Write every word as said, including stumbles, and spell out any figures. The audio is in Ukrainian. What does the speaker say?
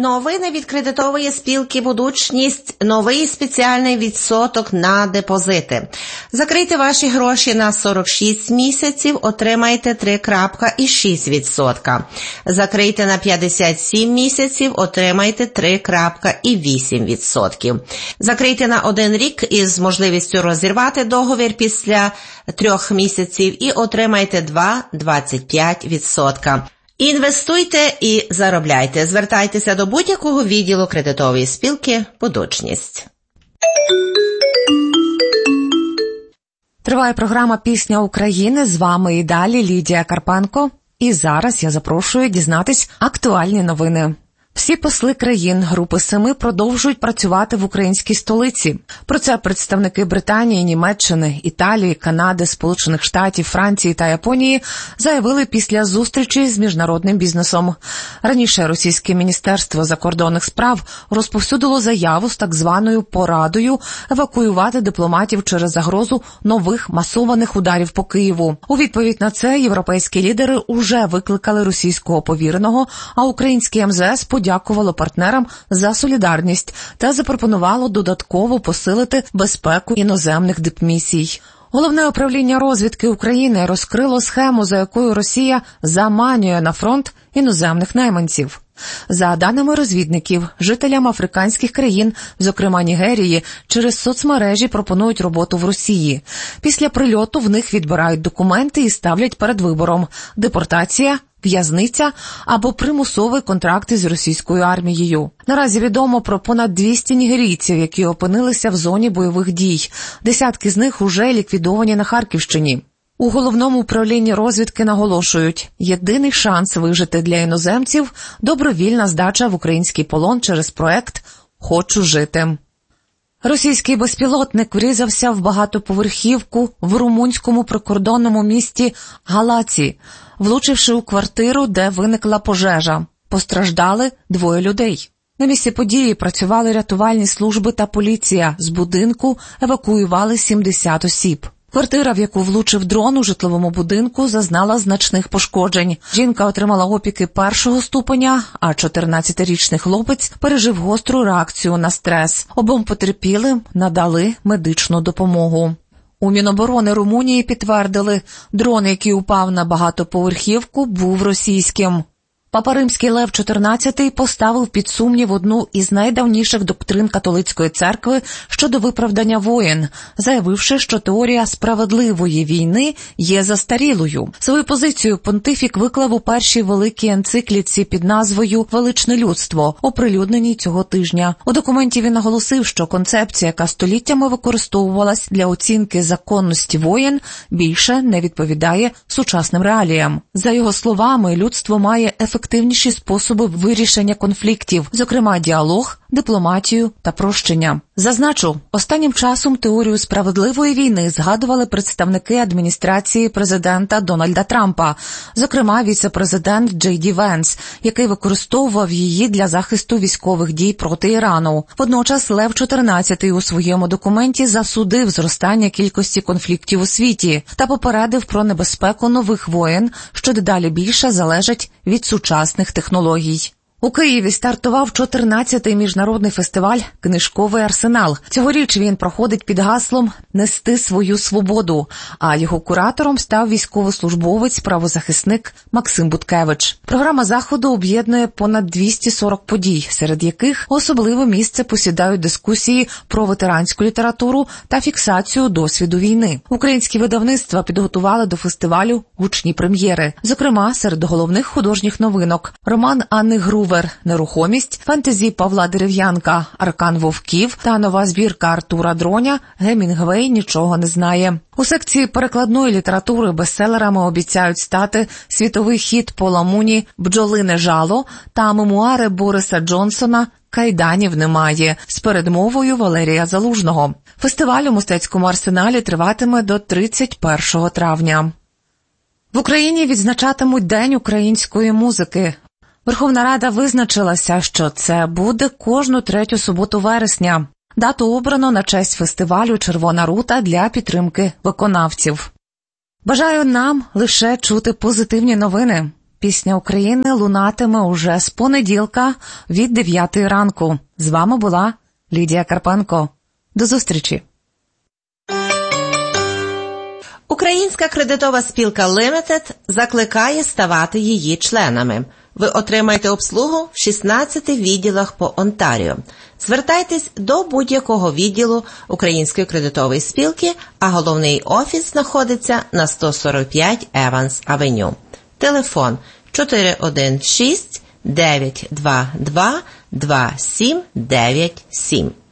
Новини від кредитової спілки «Будучність» – новий спеціальний відсоток на депозити. Закрийте ваші гроші на сорок шість місяців, отримайте три цілих шість десятих відсотка. Закрийте на п'ятдесят сім місяців, отримайте три цілих вісім десятих відсотка. Закрийте на один рік із можливістю розірвати договір після трьох місяців і отримайте два цілих двадцять п'ять відсотка. Інвестуйте і заробляйте. Звертайтеся до будь-якого відділу кредитової спілки «Будучність». Триває програма «Пісня України». З вами і далі Лідія Карпенко. І зараз я запрошую дізнатись актуальні новини. Всі посли країн Групи Семи продовжують працювати в українській столиці. Про це представники Британії, Німеччини, Італії, Канади, Сполучених Штатів, Франції та Японії заявили після зустрічі з міжнародним бізнесом. Раніше Російське Міністерство закордонних справ розповсюдило заяву з так званою порадою евакуювати дипломатів через загрозу нових масованих ударів по Києву. У відповідь на це європейські лідери уже викликали російського повіреного, а український ем зе ес подякувало партнерам за солідарність та запропонувало додатково посилити безпеку іноземних дипмісій. Головне управління розвідки України розкрило схему, за якою Росія заманює на фронт іноземних найманців. За даними розвідників, жителям африканських країн, зокрема Нігерії, через соцмережі пропонують роботу в Росії. Після прильоту в них відбирають документи і ставлять перед вибором – депортація, в'язниця або примусовий контракт із російською армією. Наразі відомо про понад двісті нігерійців, які опинилися в зоні бойових дій. Десятки з них уже ліквідовані на Харківщині. У головному управлінні розвідки наголошують, єдиний шанс вижити для іноземців – добровільна здача в український полон через проект «Хочу жити». Російський безпілотник врізався в багатоповерхівку в румунському прикордонному місті Галаці, влучивши у квартиру, де виникла пожежа. Постраждали двоє людей. На місці події працювали рятувальні служби та поліція. З будинку евакуювали сімдесят осіб. Квартира, в яку влучив дрон у житловому будинку, зазнала значних пошкоджень. Жінка отримала опіки першого ступеня, а чотирнадцятирічний хлопець пережив гостру реакцію на стрес. Обом потерпілим надали медичну допомогу. У Міноборони Румунії підтвердили, дрон, який упав на багатоповерхівку, був російським. Папа Римський Лев чотирнадцятий поставив під сумнів одну із найдавніших доктрин католицької церкви щодо виправдання воєн, заявивши, що теорія справедливої війни є застарілою. Свою позицію понтифік виклав у першій великій енцикліці під назвою «Величне людство», оприлюдненій цього тижня. У документі він наголосив, що концепція, яка століттями використовувалась для оцінки законності воєн, більше не відповідає сучасним реаліям. За його словами, людство має ефективність ефективніші способи вирішення конфліктів, зокрема діалог, дипломатію та прощення. Зазначу, останнім часом теорію справедливої війни згадували представники адміністрації президента Дональда Трампа, зокрема віце-президент Джей Ді Венс, який використовував її для захисту військових дій проти Ірану. Водночас Лев чотирнадцятий у своєму документі засудив зростання кількості конфліктів у світі та попередив про небезпеку нових воєн, що дедалі більше залежать від сучасних технологій. У Києві стартував чотирнадцятий міжнародний фестиваль «Книжковий арсенал». Цьогоріч він проходить під гаслом «Нести свою свободу», а його куратором став військовослужбовець-правозахисник Максим Буткевич. Програма заходу об'єднує понад двісті сорок подій, серед яких особливе місце посідають дискусії про ветеранську літературу та фіксацію досвіду війни. Українські видавництва підготували до фестивалю гучні прем'єри. Зокрема, серед головних художніх новинок – роман Анни Грувер «Нерухомість», фентезі Павла Дерев'янка «Аркан вовків» та нова збірка Артура Дроня «Гемінгвей нічого не знає». У секції перекладної літератури бестселерами обіцяють стати світовий хіт Пола Муні «Бджолине жало» та мемуари Бориса Джонсона «Кайданів немає» з передмовою Валерія Залужного. Фестиваль у мистецькому арсеналі триватиме до тридцять першого травня. В Україні відзначатимуть День української музики. Верховна Рада визначилася, що це буде кожну третю суботу вересня. Дату обрано на честь фестивалю «Червона рута» для підтримки виконавців. Бажаю нам лише чути позитивні новини. «Пісня України» лунатиме уже з понеділка від дев'ятої ранку. З вами була Лідія Карпенко. До зустрічі! Українська кредитова спілка Limited закликає ставати її членами. Ви отримаєте обслугу в шістнадцяти відділах по Онтаріо. Звертайтесь до будь-якого відділу Української кредитової спілки, а головний офіс знаходиться на сто сорок п'ять Еванс Авеню. Телефон чотири один шість дев'ять два два два сім дев'ять сім.